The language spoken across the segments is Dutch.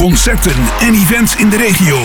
concerten en events in de regio.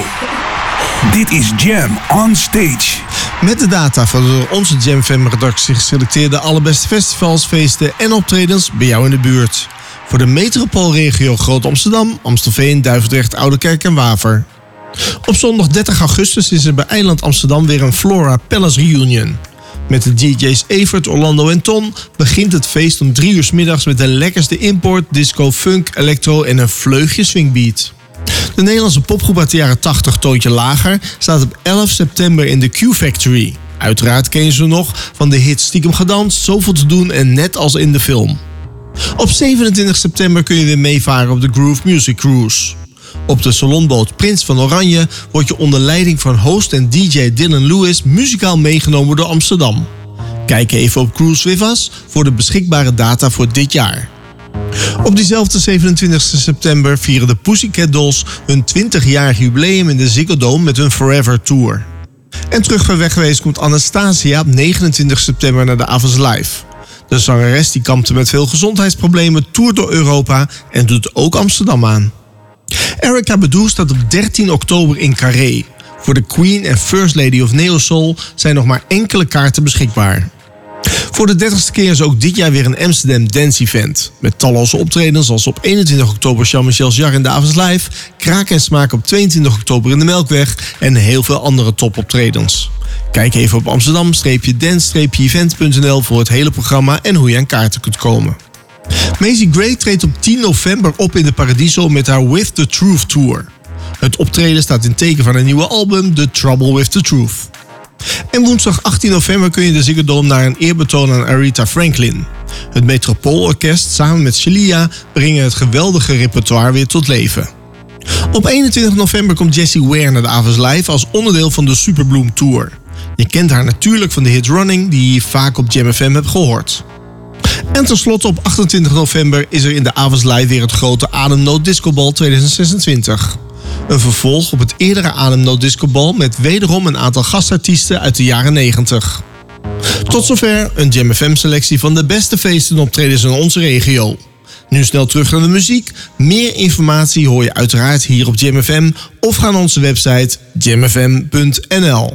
Dit is Jam on Stage. Met de data van de onze Jam FM-redactie geselecteerde allerbeste festivals, feesten en optredens bij jou in de buurt. Voor de metropoolregio Groot Amsterdam, Amstelveen, Duivendrecht, Oudekerk en Waver. Op zondag 30 augustus is er bij Eiland Amsterdam weer een Flora Palace Reunion. Met de DJ's Evert, Orlando en Ton begint het feest om 3 uur 's middags met de lekkerste import, disco, funk, electro en een vleugje swingbeat. De Nederlandse popgroep uit de jaren 80, Toontje Lager, staat op 11 september in de Q-Factory. Uiteraard ken je ze nog van de hit Stiekem gedanst, Zoveel te doen en Net als in de film. Op 27 september kun je weer meevaren op de Groove Music Cruise. Op de salonboot Prins van Oranje word je onder leiding van host en DJ Dylan Lewis muzikaal meegenomen door Amsterdam. Kijk even op Cruise With Us voor de beschikbare data voor dit jaar. Op diezelfde 27 september vieren de Pussycat Dolls hun 20-jarig jubileum in de Ziggo Dome met hun Forever Tour. En terug van weg geweest komt Anastasia op 29 september naar de Avonds Live. De zangeres die kampte met veel gezondheidsproblemen, toert door Europa en doet ook Amsterdam aan. Erykah Badu staat op 13 oktober in Carré. Voor de Queen en First Lady of Neo Soul zijn nog maar enkele kaarten beschikbaar. Voor de 30ste keer is ook dit jaar weer een Amsterdam Dance Event. Met talloze optredens als op 21 oktober Jean-Michel Jarre in de Avonds Live, Kraak en Smaak op 22 oktober in de Melkweg en heel veel andere topoptredens. Kijk even op amsterdam-dance-event.nl voor het hele programma en hoe je aan kaarten kunt komen. Macy Gray treedt op 10 november op in de Paradiso met haar With the Truth Tour. Het optreden staat in teken van een nieuwe album, The Trouble with the Truth. En woensdag 18 november kun je de Ziggo Dome naar een eerbetoon aan Aretha Franklin. Het Metropoolorkest samen met Shelia brengen het geweldige repertoire weer tot leven. Op 21 november komt Jessie Ware naar de Avonds Live als onderdeel van de Superbloom Tour. Je kent haar natuurlijk van de hit Running die je vaak op Jam FM hebt gehoord. En tenslotte op 28 november is er in de Avonds Live weer het grote Ademnood Discobal 2026. Een vervolg op het eerdere Ademnood Discobal met wederom een aantal gastartiesten uit de jaren 90. Tot zover een Jam FM selectie van de beste feesten en optredens in onze regio. Nu snel terug naar de muziek. Meer informatie hoor je uiteraard hier op Jam FM of ga naar onze website jamfm.nl.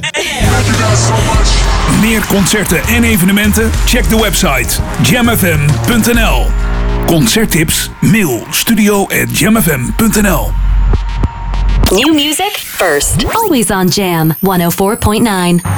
Meer concerten en evenementen? Check de website jamfm.nl. Concerttips? Mail studio@jamfm.nl. New music first. Always on Jam 104.9.